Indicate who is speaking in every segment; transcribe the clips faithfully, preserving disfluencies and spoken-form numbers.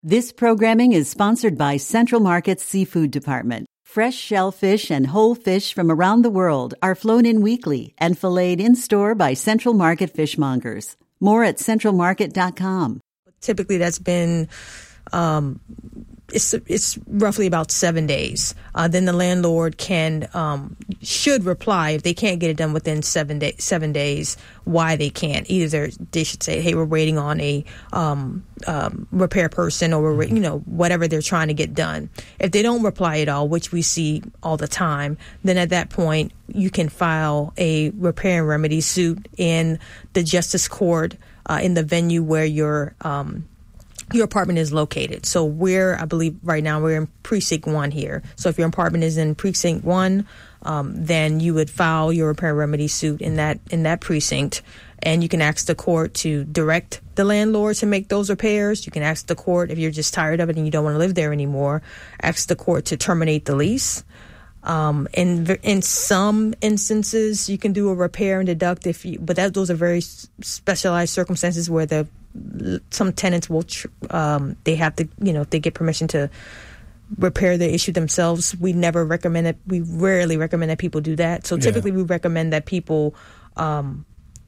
Speaker 1: This programming is sponsored by Central Market's Seafood Department. Fresh shellfish and whole fish from around the world are flown in weekly and filleted in-store by Central Market fishmongers. More at central market dot com.
Speaker 2: Typically, that's been um, it's it's roughly about seven days. Uh, then the landlord can um, should reply if they can't get it done within seven day, seven days. Why they can't? Either they should say, "Hey, we're waiting on a um, um, repair person," or we're, you know, whatever they're trying to get done. If they don't reply at all, which we see all the time, then at that point you can file a repair and remedy suit in the justice court uh, in the venue where your um, your apartment is located. So we're, I believe right now we're in precinct one here. So if your apartment is in precinct one, um, then you would file your repair remedy suit in that in that precinct, and you can ask the court to direct the landlord to make those repairs. You can ask the court, if you're just tired of it and you don't want to live there anymore, ask the court to terminate the lease. Um, in in some instances, you can do a repair and deduct if you, but that those are very specialized circumstances where the some tenants will um, they have to, you know, if they get permission to repair the issue themselves. We never recommend it. We rarely recommend that people do that. So typically, yeah. we recommend that people um,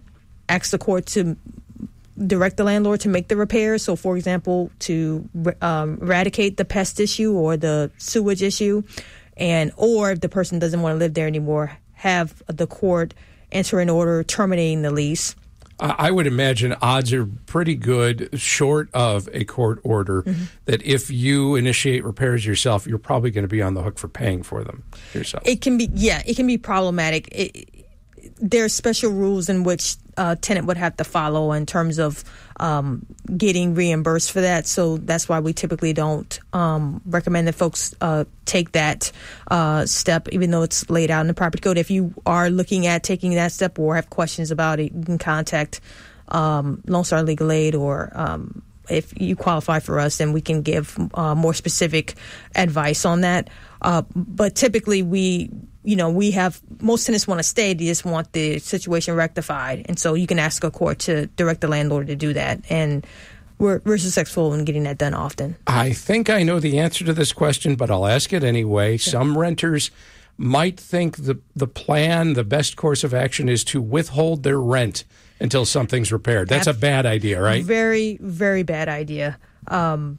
Speaker 2: ask the court to direct the landlord to make the repairs. So, for example, to um, eradicate the pest issue or the sewage issue. And or if the person doesn't want to live there anymore, have the court enter an order terminating the lease.
Speaker 3: I would imagine odds are pretty good, short of a court order, mm-hmm. that if you initiate repairs yourself, you're probably going to be on the hook for paying for them yourself.
Speaker 2: It can be, yeah, it can be problematic. It, there are special rules in which a tenant would have to follow in terms of um, getting reimbursed for that. So that's why we typically don't um, recommend that folks uh, take that uh, step, even though it's laid out in the property code. If you are looking at taking that step or have questions about it, you can contact um, Lone Star Legal Aid, or um, if you qualify for us, then we can give uh, more specific advice on that. Uh, but typically we... You know, we have, most tenants want to stay, they just want the situation rectified. And so you can ask a court to direct the landlord to do that. And we're, we're successful in getting that done often.
Speaker 3: I think I know the answer to this question, but I'll ask it anyway. Sure. Some renters might think the, the plan, the best course of action is to withhold their rent until something's repaired. That's Ab- a bad idea, right?
Speaker 2: Very, very bad idea. Um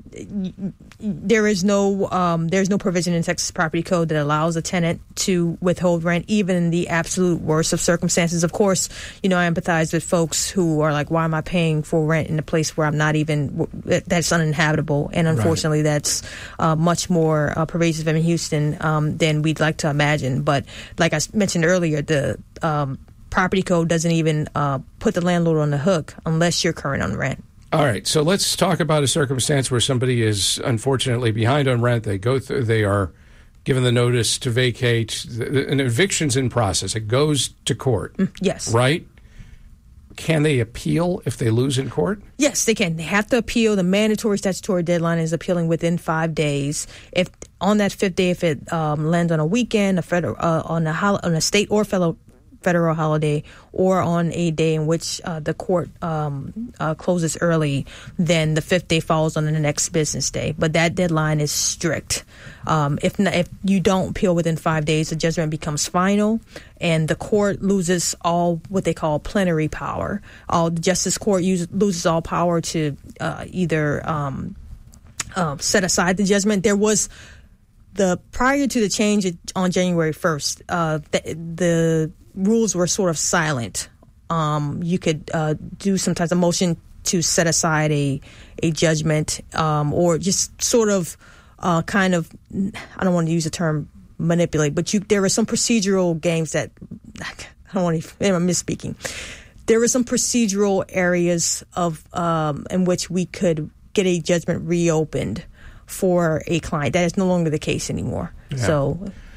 Speaker 2: There is no um, there's no provision in Texas Property Code that allows a tenant to withhold rent, even in the absolute worst of circumstances. Of course, you know, I empathize with folks who are like, why am I paying for rent in a place where I'm not even, that's uninhabitable? And unfortunately, right. that's uh, much more uh, pervasive in Houston um, than we'd like to imagine. But like I mentioned earlier, the um, Property Code doesn't even uh, put the landlord on the hook unless you're current on rent.
Speaker 3: All right, so let's talk about a circumstance where somebody is unfortunately behind on rent. They go through, they are given the notice to vacate. An eviction's in process. It goes to court.
Speaker 2: Mm, yes.
Speaker 3: Right? Can they appeal if they lose in court?
Speaker 2: Yes, they can. They have to appeal. The mandatory statutory deadline is appealing within five days. If on that fifth day, if it um, lands on a weekend, a federal, uh, on a hol- on a state or federal. federal holiday, or on a day in which uh, the court um, uh, closes early, then the fifth day falls on the next business day. But that deadline is strict. Um, if not, if you don't appeal within five days, the judgment becomes final, and the court loses all what they call plenary power. All the justice court use, loses all power to uh, either um, uh, set aside the judgment. There was the prior to the change on January first, uh, the, the rules were sort of silent. Um, you could uh, do sometimes a motion to set aside a a judgment, um, or just sort of uh, kind of, I don't want to use the term manipulate, but you there were some procedural games that, I don't want to, I'm misspeaking. There were some procedural areas of um, in which we could get a judgment reopened for a client. That is no longer the case anymore. Yeah. So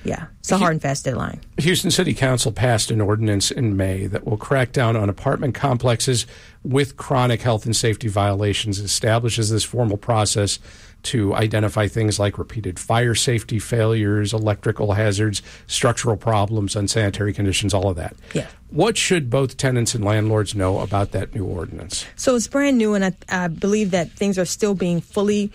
Speaker 2: Yeah, it's a hard and fast deadline.
Speaker 3: Houston City Council passed an ordinance in May that will crack down on apartment complexes with chronic health and safety violations, establishes this formal process to identify things like repeated fire safety failures, electrical hazards, structural problems, unsanitary conditions, all of that.
Speaker 2: Yeah.
Speaker 3: What should both tenants and landlords know about that new ordinance?
Speaker 2: So it's brand new, and I, I believe that things are still being fully